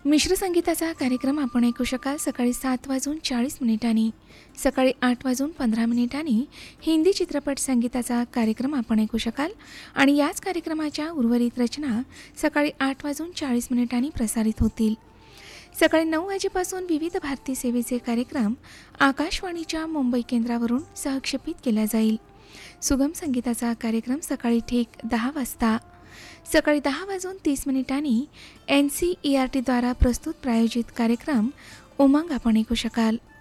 मिश्र संगीताचा कार्यक्रम आपण ऐकू शकाल सकाळी 7:40 सकाळी 8:15 हिंदी चित्रपट संगीताचा कार्यक्रम आपण ऐकू शकाल आणि याच कार्यक्रमाच्या उर्वरित रचना सकाळी 8:40 प्रसारित होतील। सकाळी 9 वाजेपासून विविध भारती सेवेचे कार्यक्रम आकाशवाणीच्या मुंबई केंद्रावरून सहक्षेपित केला जाईल। सुगम संगीताचा कार्यक्रम सकाळी ठीक 10 वाजता। सकाळी 10:30 NCERT द्वारा प्रस्तुत प्रायोजित कार्यक्रम उमंग आपण ऐकू शकाल।